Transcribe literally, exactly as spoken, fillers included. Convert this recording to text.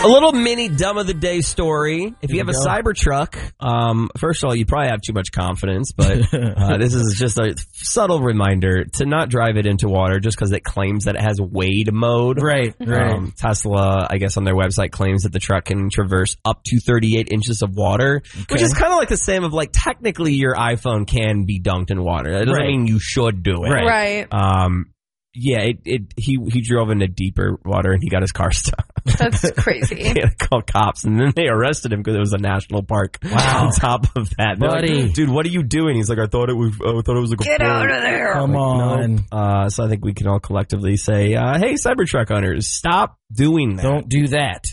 A little mini dumb of the day story. If Here you have we a go. Cybertruck, um, first of all, you probably have too much confidence, but uh, this is just a subtle reminder to not drive it into water just because it claims that it has wade mode. Right, right. Um, Tesla, I guess on their website, claims that the truck can traverse up to thirty-eight inches of water, which Okay. is kind of like the same of like technically your iPhone can be dunked in water. That doesn't Right. mean you should do it. Right. Um, yeah, it, it he he drove into deeper water and he got his car stuck. That's crazy. He had to call cops, and then they arrested him because it was a national park. Wow. On top of that, They're Buddy. like, dude, what are you doing? He's like, I thought it was. I thought it was like a Get boat." out of there. Come on. Nope. Uh, so I think we can all collectively say, uh, "Hey, Cybertruck owners, stop doing that." Don't do that.